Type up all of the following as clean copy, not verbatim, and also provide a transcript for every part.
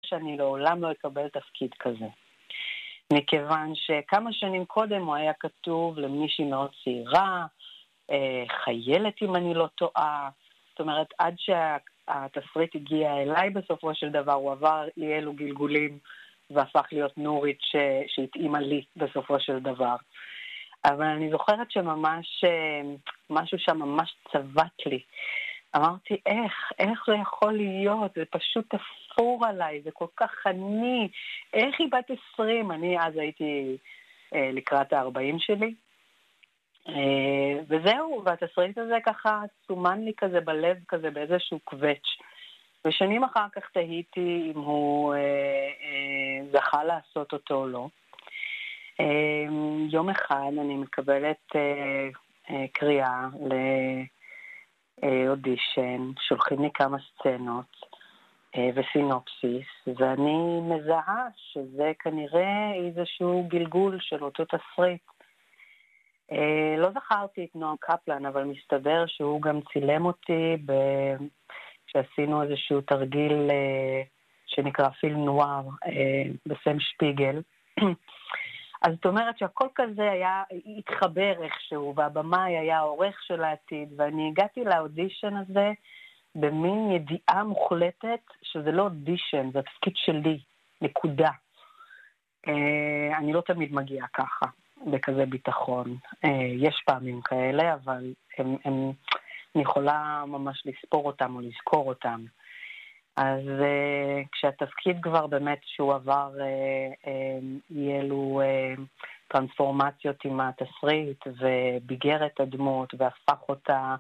שאני לעולם לא אקבל תפקיד כזה. מכיוון שכמה שנים קודם הוא היה כתוב למישהי מאוד צעירה, חיילת אם אני לא טועה, זאת אומרת עד שהתסריט הגיע אליי בסופו של דבר, הוא עבר אי אלו גלגולים והפך להיות נורית שהתאימה לי בסופו של דבר. אבל אני זוכרת שממש משהו שם ממש צבט לי. אמרתי, איך זה יכול להיות? זה פשוט תפור עליי, זה כל כך חני. איך היא בת 20? אני אז הייתי לקראת ה-40 שלי. וזהו, והתסריט הזה ככה סומן לי כזה בלב, כזה באיזשהו קווץ'. ושנים אחר כך תהיתי אם הוא זכה לעשות אותו או לא. יום אחד אני מקבלת קריאה לאודישן, שולחים לי כמה סצנות וסינופסיס, ואני מזהה שזה כנראה איזשהו גלגול של אותו תסריט. לא זכרתי את נועם קפלן, אבל מסתבר שהוא גם צילם אותי כשעשינו איזשהו תרגיל שנקרא פילם נואר בסם שפיגל. אז זאת אומרת שהכל כזה היה התחבר איכשהו, והבמאי היה העורך של העתיד, ואני הגעתי לאודישן הזה במין ידיעה מוחלטת שזה לא אודישן, זה התפקיד שלי, נקודה. אני לא תמיד מגיעה ככה, בכזה ביטחון. יש פעמים כאלה, אבל אני יכולה ממש לספור אותם או לזכור אותם. אז כשהתפקיד כבר באמת שהוא עבר יהיה לו טרנספורמציות עם התסריט וביגר את הדמות והפך אותה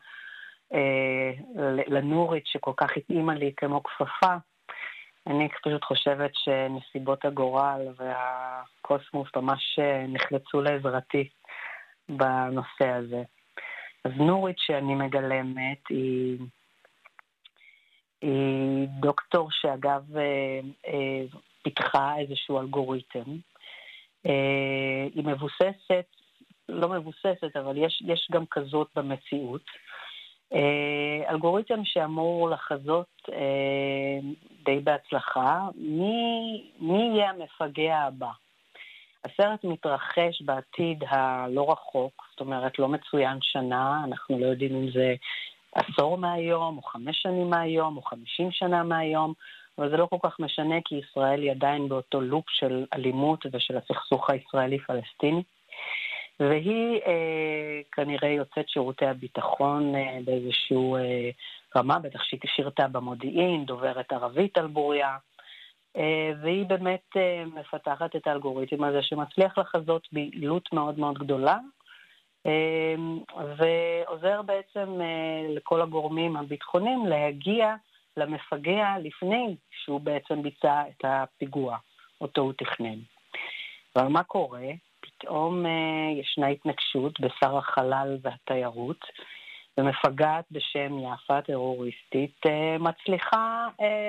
לנורית שכל כך התאימה לי כמו כפפה, אני פשוט חושבת שנסיבות הגורל והקוסמוס ממש נחלצו לעזרתי בנושא הזה. אז נורית שאני מגלמת היא דוקטור שאגב פיתחה איזשהו אלגוריתם. היא מבוססת, לא מבוססת, אבל יש גם כזאת במציאות. אלגוריתם שאמור לחזות די בהצלחה מי יהיה המפגע הבא. הסרט מתרחש בעתיד הלא רחוק, זאת אומרת לא מצוין שנה, אנחנו לא יודעים אם זה עשור מהיום, או 5 שנים מהיום, או 50 שנה מהיום, אבל זה לא כל כך משנה, כי ישראל היא עדיין באותו לופ של אלימות ושל הסכסוך הישראלי-פלסטיני, והיא כנראה יוצאת שירותי הביטחון באיזשהו רמה, בטח שהיא שירתה במודיעין, דוברת ערבית על בוריה, והיא באמת מפתחת את האלגוריתם הזה שמצליח לחזות ביעילות מאוד מאוד גדולה, ועוזר בעצם לכל הגורמים הביטחוניים להגיע למפגע לפני שהוא בעצם ביצע את הפיגוע אותו הוא תכנן. אבל מה קורה? פתאום ישנה התנגשות בשר החלל והתיירות, ומפגעת בשם יפה טרוריסטית מצליחה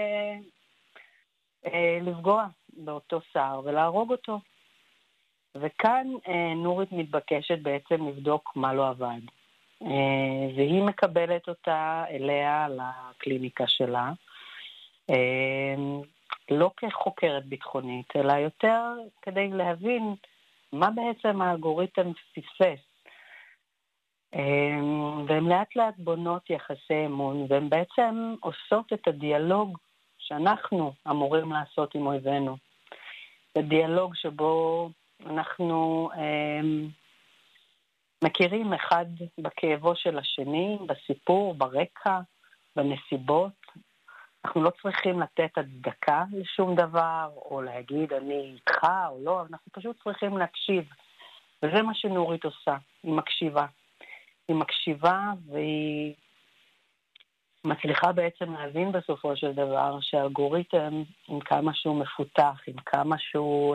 לפגוע באותו שר ולהרוג אותו. וכאן נורית מתבקשת בעצם לבדוק מה לא עבד. והיא מקבלת אותה אליה לקליניקה שלה, לא כחוקרת ביטחונית, אלא יותר כדי להבין מה בעצם האלגוריתם פספס. והן לאט לאט בונות יחסי אמון, והן בעצם עושות את הדיאלוג שאנחנו אמורים לעשות עם אויבינו. זה דיאלוג שבו אנחנו מכירים אחד בכאבו של השני, בסיפור, ברקע, בנסיבות. אנחנו לא צריכים לתת הצדקה לשום דבר, או להגיד אני איתך או לא, אנחנו פשוט צריכים להקשיב. וזה מה שנורית עושה, היא מקשיבה. היא מקשיבה והיא מצליחה בעצם להבין בסופו של דבר שהאלגוריתם, עם כמה שהוא מפותח, עם כמה שהוא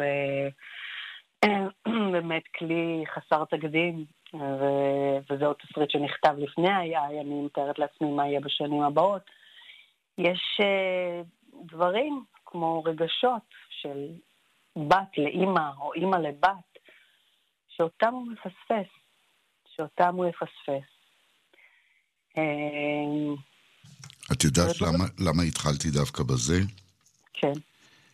באמת כלי חסר תקדים, וזהו תסריט שנכתב לפני ה-AI, אני מתארת לעצמי מה יהיה בשנים הבאות, יש דברים כמו רגשות של בת לאמא או אמא לבת, שאותם הוא יפספס. את יודעת למה התחלתי דווקא בזה? כן.